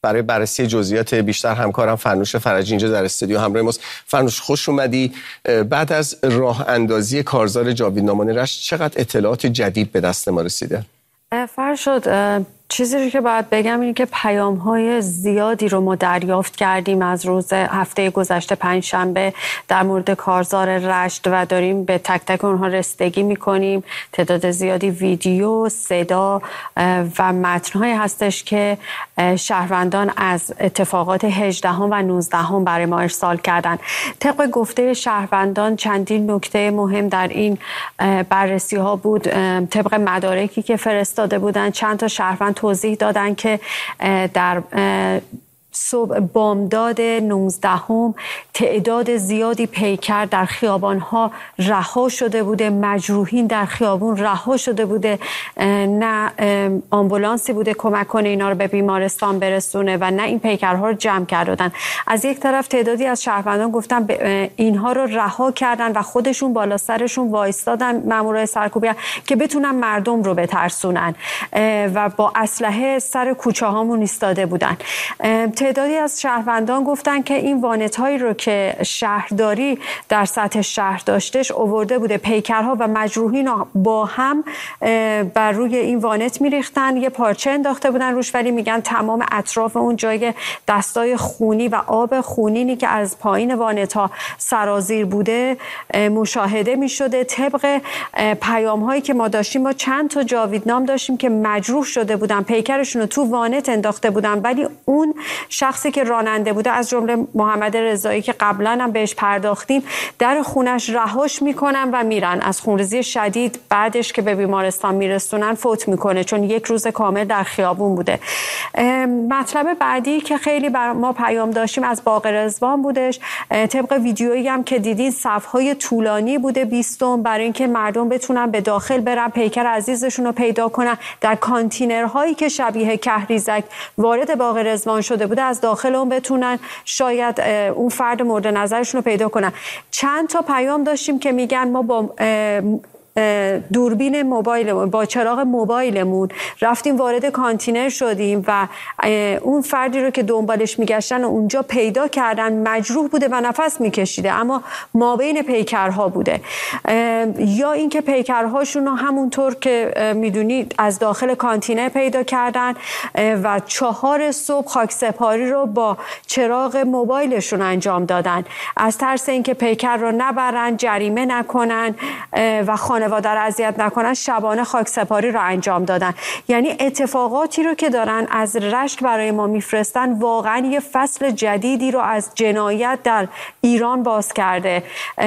برای بررسی جزئیات بیشتر همکارم فرنوش فرجی اینجا در استودیو همراه ماست. فرنوش خوش اومدی. بعد از راه اندازی کارزار جاویدنامان رشت چقدر اطلاعات جدید به دست ما رسیده؟ فرشاد، چیزی رو که باید بگم اینه که پیام‌های زیادی رو ما دریافت کردیم از روز هفته گذشته پنجشنبه در مورد کارزار رشت و داریم به تک تک اونها رسیدگی می‌کنیم. تعداد زیادی ویدیو، صدا و متن‌هایی هستش که شهروندان از اتفاقات 18 و 19 برای ما ارسال کردن. طبق گفته شهروندان چندین نکته مهم در این بررسی‌ها بود. طبق مدارکی که فرستاده بودن چند تا شهروند توضیح دادن که در صبح بامداد 19 تعداد زیادی پیکر در خیابان‌ها رها شده بوده، مجروحین در خیابون رها شده بوده، نه آمبولانسی بوده کمک کنه اینا رو به بیمارستان برسونه و نه این پیکرها رو جمع کردن. از یک طرف تعدادی از شهروندان گفتن اینها رو رها کردن و خودشون بالا سرشون وایستادن مامورای سرکوبی که بتونن مردم رو بترسونن و با اسلحه سر کوچه هامون ایستاده بودن. تعدادی از شهروندان گفتن که این وانت‌هایی رو که شهرداری در سطح شهر داشتش آورده بوده، پیکرها و مجروحین با هم بر روی این وانت میریختن، یه پارچه انداخته بودن روش، ولی میگن تمام اطراف اون جای دستای خونی و آب خونینی که از پایین وانت‌ها سرازیر بوده مشاهده میشده. طبق پیام‌هایی که ما داشتیم ما چند تا جاویدنام داشتیم که مجروح شده بودن، پیکرشون رو تو وانت انداخته بودن، ولی اون شخصی که راننده بوده از جمله محمد رضایی که قبلا هم بهش پرداختیم در خونش رهاش میکنن و میرن. از خونریزی شدید بعدش که به بیمارستان میرسونن فوت میکنه چون یک روز کامل در خیابون بوده. مطلب بعدی که خیلی بر ما پیام داشتیم از باغ رضوان بودش. طبق ویدیویی هم که دیدین صف‌های طولانی بوده 20 برای اینکه مردم بتونن به داخل برن پیکر عزیزشون رو پیدا کنن. در کانتینرهایی که شبیه کهریزک وارد باغ رضوان شده بوده از داخل اون بتونن شاید اون فرد مورد نظرشون رو پیدا کنن. چند تا پیام داشتیم که میگن ما با دوربین موبایلمون با چراغ موبایلمون رفتیم وارد کانتینر شدیم و اون فردی رو که دنبالش میگشتن اونجا پیدا کردن، مجروح بوده و نفس میکشیده اما مابین پیکرها بوده. یا اینکه پیکرهاشون رو همونطور که میدونید از داخل کانتینر پیدا کردن و 4 صبح خاکسپاری رو با چراغ موبایلشون انجام دادن از ترس اینکه پیکر رو نبرن، جریمه نکنن و خانواده رو اذیت نکنن. شبانه خاکسپاری رو انجام دادن. یعنی اتفاقاتی رو که دارن از رشت برای ما میفرستن واقعا یه فصل جدیدی رو از جنایت در ایران باز کرده.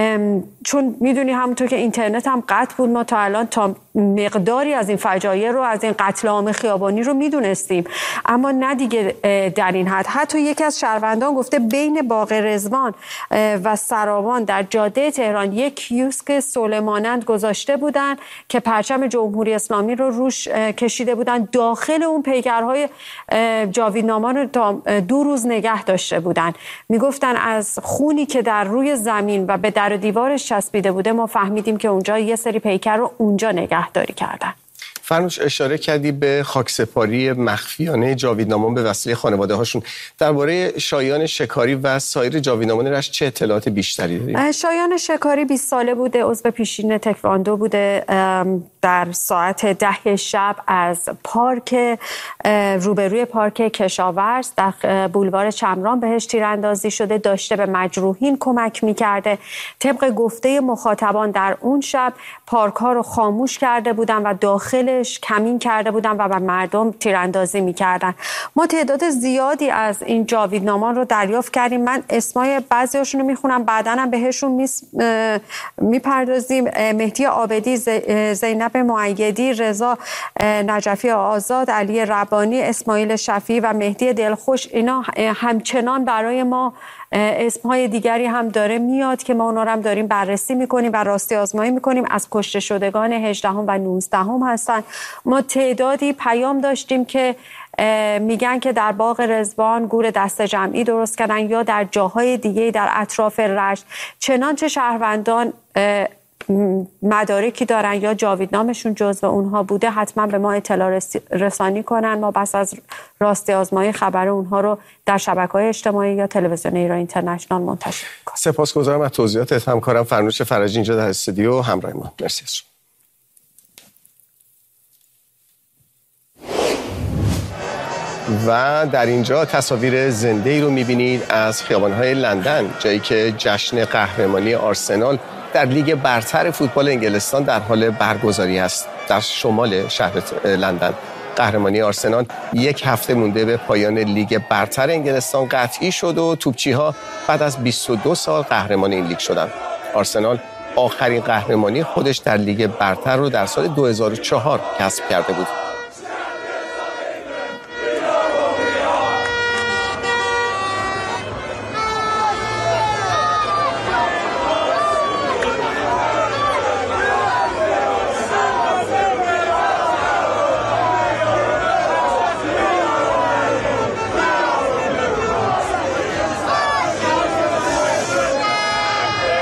چون میدونی همونطور که اینترنت هم قطع بود ما تا الان تا مقداری از این فجایع رو از این قتل عام خیابانی رو میدونستیم اما نه دیگه در این حد. حتی یکی از شهروندان گفته بین باغ رضوان و سراوان در جاده تهران یک کیوسک سلیمانند گذاشته بودن که پرچم جمهوری اسلامی رو روش کشیده بودن. داخل اون پیکرهای جاویدنامان رو تا 2 روز نگه داشته بودن. میگفتن از خونی که در روی زمین و به در و دیوارش چسبیده بوده ما فهمیدیم که اونجا یه سری پیکر رو اونجا نگهداری کردن. فرنوش اشاره کردی به خاکسپاری مخفیانه جاویدنامان به وسیله خانواده هاشون. درباره شایان شکاری و سایر جاویدنامان رشت چه اطلاعات بیشتری دارید؟ شایان شکاری 20 ساله بوده، عضو پیشین تکواندو بوده. در ساعت 10 شب از پارک روبروی پارک کشاورز در بولوار چمران بهش تیراندازی شده. داشته به مجروحین کمک می‌کرده. طبق گفته مخاطبان در اون شب پارک ها رو خاموش کرده بودن و داخلش کمین کرده بودن و به مردم تیراندازی می‌کردن. ما تعداد زیادی از این جاویدنامان رو دریافت کردیم. من اسمای بعضی‌هاشون رو می‌خونم بعداً هم بهشون می‌پردازیم. مهدی عابدی، زینب مؤیدی، رضا نجفی آزاد، علی ربانی، اسماعیل شفیعی و مهدی دلخوش. اینا همچنان برای ما اسمهای دیگری هم داره میاد که ما اونا رو هم داریم بررسی میکنیم و راستی آزمایی میکنیم. از کشته شدگان 18 و 19 هستن. ما تعدادی پیام داشتیم که میگن که در باغ رضوان گور دست جمعی درست کردن یا در جاهای دیگه در اطراف رشت. چنانچه شهروندان مدارکی دارن یا جاویدنامشون جزو اونها بوده حتما به ما اطلاع رسانی کنن. ما بس از راستی آزمایی خبر اونها رو در شبکه‌های اجتماعی یا تلویزیون ایران اینترنشنال منتشر می‌کنیم. سپاسگزارم از توضیحاتت. همکارم فرنوش فرجی اینجا در استودیو همراه ما. مرسی از شما. و در اینجا تصاویر زنده‌ای رو می‌بینید از خیابان‌های لندن، جایی که جشن قهرمانی آرسنال در لیگ برتر فوتبال انگلستان در حال برگزاری است. در شمال شهر لندن قهرمانی آرسنال 1 هفته مونده به پایان لیگ برتر انگلستان قطعی شد و توپچی‌ها بعد از 22 سال قهرمان این لیگ شدند. آرسنال آخرین قهرمانی خودش در لیگ برتر رو در سال 2004 کسب کرده بود.